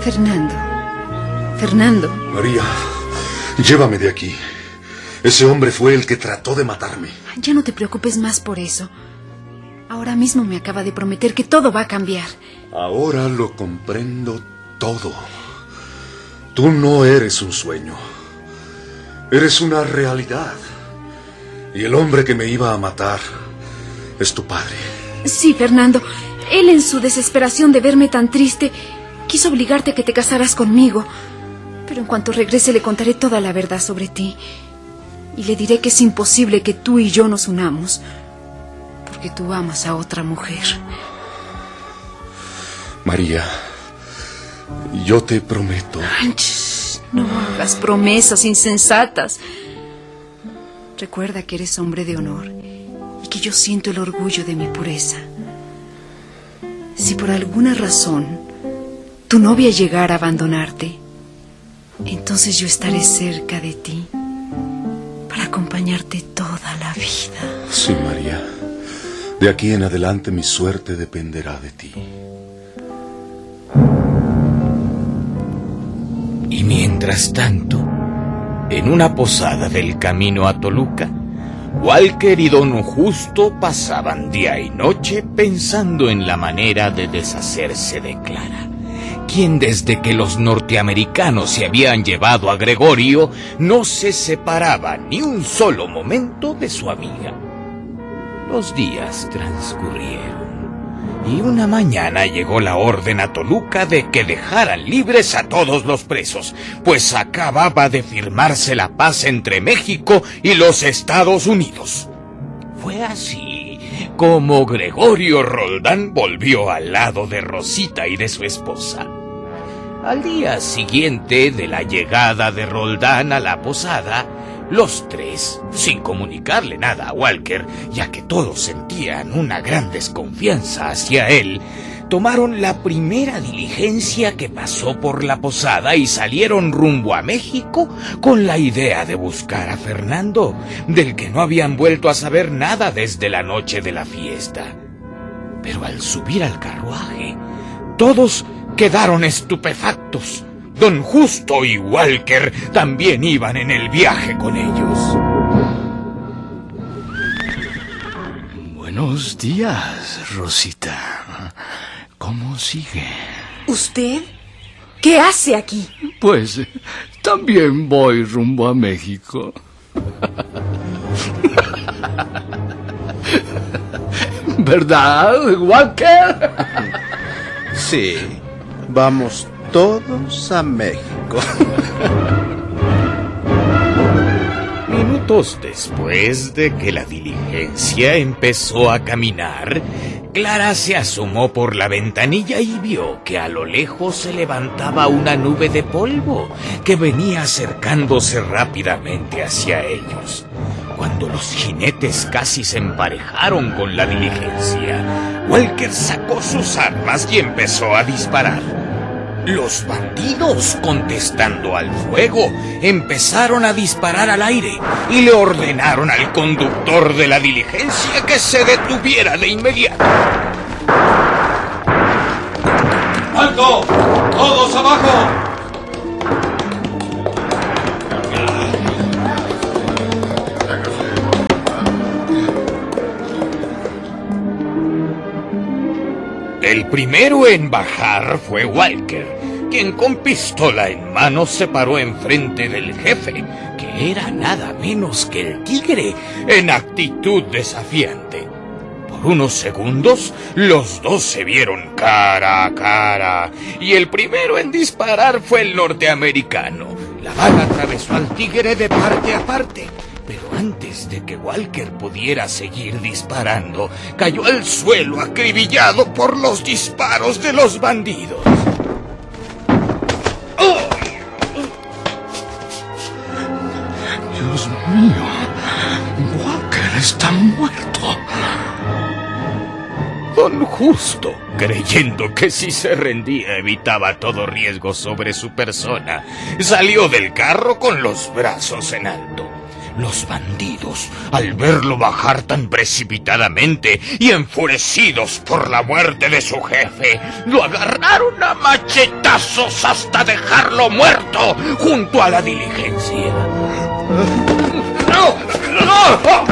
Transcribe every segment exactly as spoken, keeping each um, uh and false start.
Fernando. Fernando. María, llévame de aquí. Ese hombre fue el que trató de matarme. Ya no te preocupes más por eso. Ahora mismo me acaba de prometer que todo va a cambiar. Ahora lo comprendo todo. Tú no eres un sueño. Eres una realidad. Y el hombre que me iba a matar es tu padre. Sí, Fernando. Él, en su desesperación de verme tan triste, quiso obligarte a que te casaras conmigo. Pero en cuanto regrese le contaré toda la verdad sobre ti. Y le diré que es imposible que tú y yo nos unamos, porque tú amas a otra mujer. María, yo te prometo... No hagas promesas insensatas. Recuerda que eres hombre de honor y que yo siento el orgullo de mi pureza. Si por alguna razón tu novia llegara a abandonarte, entonces yo estaré cerca de ti para acompañarte toda la vida. Sí, María. De aquí en adelante mi suerte dependerá de ti. Y mientras tanto, en una posada del camino a Toluca, Walker y Don Justo pasaban día y noche pensando en la manera de deshacerse de Clara, quien desde que los norteamericanos se habían llevado a Gregorio no se separaba ni un solo momento de su amiga. Los días transcurrieron y una mañana llegó la orden a Toluca de que dejaran libres a todos los presos, pues acababa de firmarse la paz entre México y los Estados Unidos. Fue así como Gregorio Roldán volvió al lado de Rosita y de su esposa. Al día siguiente de la llegada de Roldán a la posada, los tres, sin comunicarle nada a Walker, ya que todos sentían una gran desconfianza hacia él, tomaron la primera diligencia que pasó por la posada y salieron rumbo a México con la idea de buscar a Fernando, del que no habían vuelto a saber nada desde la noche de la fiesta. Pero al subir al carruaje, todos quedaron estupefactos. Don Justo y Walker también iban en el viaje con ellos. Buenos días, Rosita. ¿Cómo sigue? ¿Usted? ¿Qué hace aquí? Pues también voy rumbo a México. ¿Verdad, Walker? Sí, vamos todos a México. Minutos después de que la diligencia empezó a caminar, Clara se asomó por la ventanilla y vio que a lo lejos se levantaba una nube de polvo que venía acercándose rápidamente hacia ellos. Cuando los jinetes casi se emparejaron con la diligencia, Walker sacó sus armas y empezó a disparar. Los bandidos, contestando al fuego, empezaron a disparar al aire y le ordenaron al conductor de la diligencia que se detuviera de inmediato. ¡Alto! ¡Todos abajo! El primero en bajar fue Walker, quien con pistola en mano se paró enfrente del jefe, que era nada menos que el tigre, en actitud desafiante. Por unos segundos, los dos se vieron cara a cara, y el primero en disparar fue el norteamericano. La bala atravesó al tigre de parte a parte, pero antes de que Walker pudiera seguir disparando, cayó al suelo acribillado por los disparos de los bandidos. Dios mío, Walker está muerto. Don Justo, creyendo que si se rendía evitaba todo riesgo sobre su persona, salió del carro con los brazos en alto. Los bandidos, al verlo bajar tan precipitadamente y enfurecidos por la muerte de su jefe, lo agarraron a machetazos hasta dejarlo muerto junto a la diligencia. ¡No! ¡No!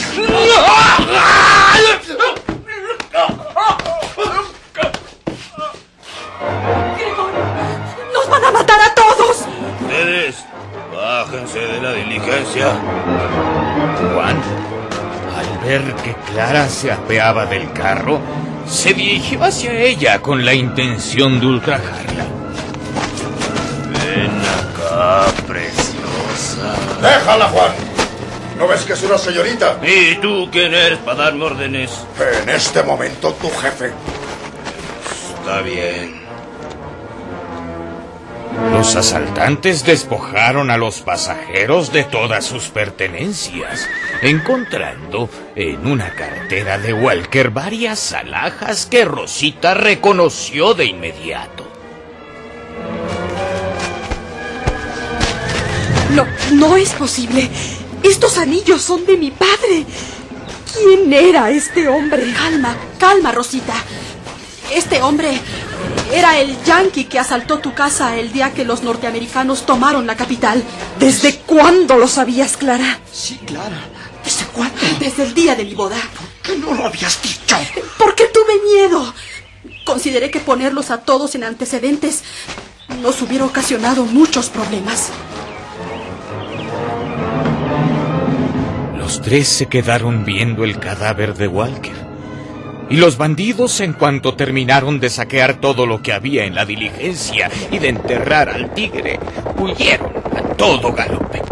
¡Nos van a matar a todos! Ustedes, bájense de la diligencia. Juan, al ver que Clara se apeaba del carro, se dirigió hacia ella con la intención de ultrajarla. Ven acá, preciosa. ¡Déjala, Juan! ¿No ves que es una señorita? ¿Y tú quién eres para darme órdenes? En este momento, tu jefe. Está bien. Los asaltantes despojaron a los pasajeros de todas sus pertenencias, encontrando en una cartera de Walker varias alhajas que Rosita reconoció de inmediato. No, no es posible. Estos anillos son de mi padre. ¿Quién era este hombre? Calma, calma, Rosita. Este hombre era el yanqui que asaltó tu casa el día que los norteamericanos tomaron la capital. ¿Desde cuándo lo sabías, Clara? Sí, Clara. ¿Desde cuándo? Desde el día de mi boda. ¿Por qué no lo habías dicho? Porque tuve miedo. Consideré que ponerlos a todos en antecedentes nos hubiera ocasionado muchos problemas. Los tres se quedaron viendo el cadáver de Walker. Y los bandidos, en cuanto terminaron de saquear todo lo que había en la diligencia y de enterrar al tigre, huyeron a todo galope.